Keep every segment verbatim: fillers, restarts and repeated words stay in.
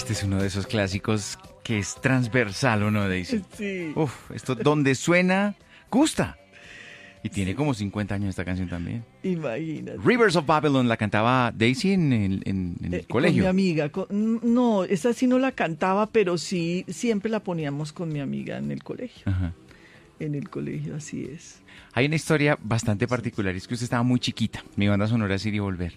Este es uno de esos clásicos que es transversal, ¿o no, Daisy? Sí. Uf, esto donde suena, gusta. Y tiene como cincuenta años esta canción también. Imagínate. Rivers of Babylon la cantaba Daisy en el, en, en el Eh, colegio. Con mi amiga. Con- no, esa sí no la cantaba, pero sí siempre la poníamos con mi amiga en el colegio. Ajá. En el colegio, así es. Hay una historia bastante particular, es que usted estaba muy chiquita. Mi banda sonora es Ir y Volver.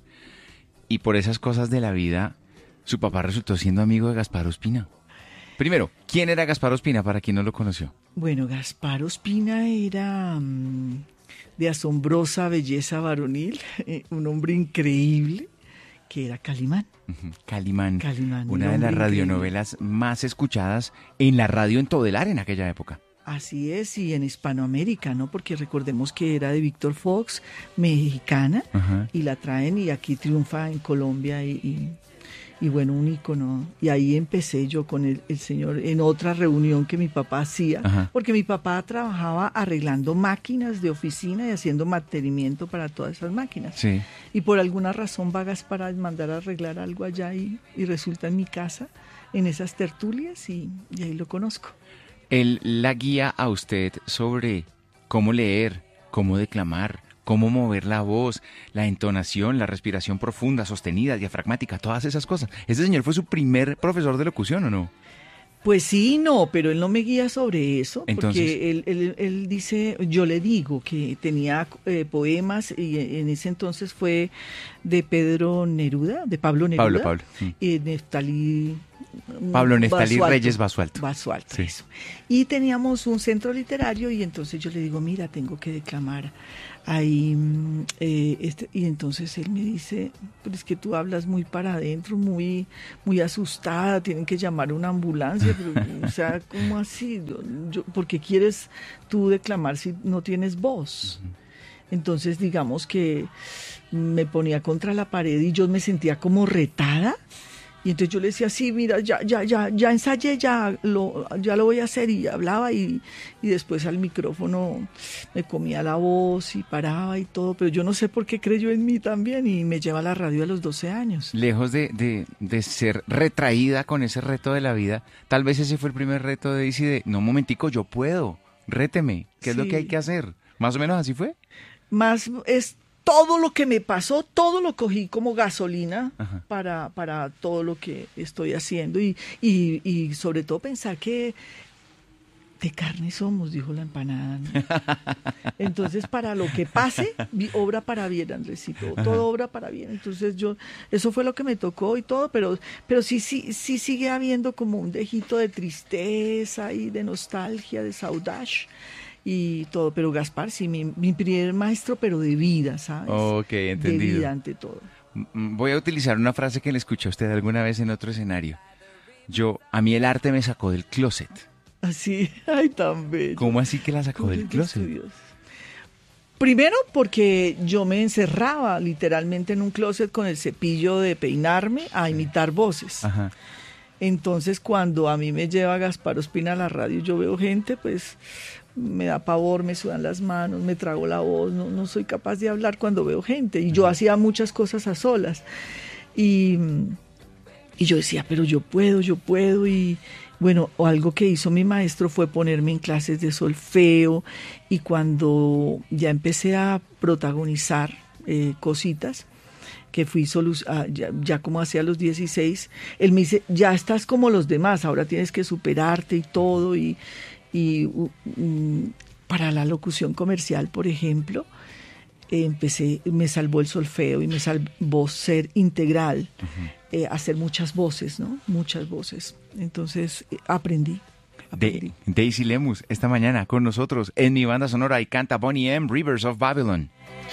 Y por esas cosas de la vida, su papá resultó siendo amigo de Gaspar Ospina. Primero, ¿quién era Gaspar Ospina para quien no lo conoció? Bueno, Gaspar Ospina era mm, de asombrosa belleza varonil, eh, un hombre increíble, que era Calimán. Ujú, Calimán, Calimán, un una de las hombre radionovelas más escuchadas en la radio en Todelar en aquella época. Así es, y en Hispanoamérica, ¿no? Porque recordemos que era de Víctor Fox, mexicana, Ajá. y la traen y aquí triunfa en Colombia y, y, y bueno, un ícono. Y ahí empecé yo con el, el señor en otra reunión que mi papá hacía, Ajá. porque mi papá trabajaba arreglando máquinas de oficina y haciendo mantenimiento para todas esas máquinas. Sí. Y por alguna razón va Gaspar a mandar a arreglar algo allá y, y resulta en mi casa, en esas tertulias, y, y ahí lo conozco. Él la guía a usted sobre cómo leer, cómo declamar, cómo mover la voz, la entonación, la respiración profunda, sostenida, diafragmática, todas esas cosas. ¿Ese señor fue su primer profesor de locución o no? Pues sí, no, pero él no me guía sobre eso, Entonces- porque él, él, él dice, yo le digo que tenía eh, poemas y en ese entonces fue de Pedro Neruda, de Pablo Neruda, Pablo, Pablo. Mm. y Neftalí Pablo Neftalí Basualto. Reyes Basualto. Basualto, Sí. eso. Y teníamos un centro literario y entonces yo le digo, mira, tengo que declamar ahí. mm, eh, este, y entonces él me dice, pero es que tú hablas muy para adentro, muy, muy asustada, tienen que llamar a una ambulancia. Pero, o sea, ¿cómo así? Yo, yo- ¿por qué quieres tú declamar si no tienes voz? Entonces, digamos que me ponía contra la pared y yo me sentía como retada. Y entonces yo le decía, sí, mira, ya, ya, ya, ya ensayé, ya lo, ya lo voy a hacer. Y hablaba y, y después al micrófono me comía la voz y paraba y todo. Pero yo no sé por qué creyó en mí también y me lleva a la radio a los doce años. Lejos de, de, de ser retraída con ese reto de la vida, tal vez ese fue el primer reto de Daisy de, no, un momentico, yo puedo, réteme, ¿qué es lo Sí. que hay que hacer? ¿Más o menos así fue? Más es todo lo que me pasó, todo lo cogí como gasolina Ajá. para, para todo lo que estoy haciendo y, y, y sobre todo pensar que de carne somos, dijo la empanada, ¿no? Entonces, para lo que pase, vi- obra para bien, Andresito, todo obra para bien. Entonces, yo, eso fue lo que me tocó y todo, pero, pero sí, sí, sí sigue habiendo como un dejito de tristeza y de nostalgia, de saudade y todo. Pero Gaspar, sí, mi, mi primer maestro, pero de vida, ¿sabes? Ok, De entendido. vida ante todo. Mm, Voy a utilizar una frase que le escuché a usted alguna vez en otro escenario. Yo, a mí el arte me sacó del closet. Así, ay, tan bello. ¿Cómo así que la sacó del Colegios closet? estudios. Primero porque yo me encerraba literalmente en un closet con el cepillo de peinarme a imitar voces. Ajá. Entonces, cuando a mí me lleva Gaspar Ospina a la radio, yo veo gente, pues me da pavor, me sudan las manos, me trago la voz, no, no soy capaz de hablar cuando veo gente. Y yo hacía muchas cosas a solas. Y, y yo decía, pero yo puedo, yo puedo. Y bueno, o algo que hizo mi maestro fue ponerme en clases de solfeo. Y cuando ya empecé a protagonizar eh, cositas, que fui solu- ah, ya, ya como hacia los dieciséis, él me dice, ya estás como los demás, ahora tienes que superarte y todo, y, y uh, mm, para la locución comercial, por ejemplo, eh, empecé, me salvó el solfeo y me salvó ser integral, eh, hacer muchas voces, ¿no? Muchas voces. Entonces, eh, aprendí. aprendí. De Daisy Lemus, esta mañana con nosotros en mi banda sonora y canta Bonnie M. Rivers of Babylon.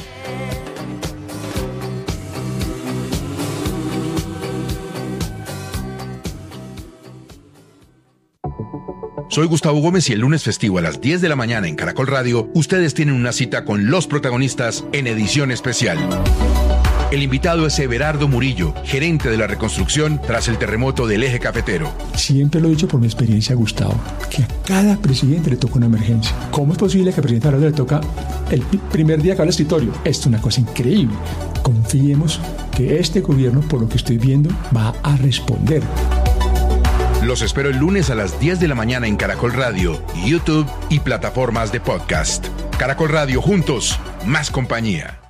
Soy Gustavo Gómez y el lunes festivo a las diez de la mañana en Caracol Radio, ustedes tienen una cita con los protagonistas en edición especial. El invitado es Everardo Murillo, gerente de la reconstrucción tras el terremoto del Eje Cafetero. Siempre lo he dicho por mi experiencia, Gustavo, que a cada presidente le toca una emergencia. ¿Cómo es posible que al presidente Araujo le toca el pi- primer día que va al escritorio? Esto es una cosa increíble. Confiemos que este gobierno, por lo que estoy viendo, va a responder. Los espero el lunes a las diez de la mañana en Caracol Radio, YouTube y plataformas de podcast. Caracol Radio, juntos, más compañía.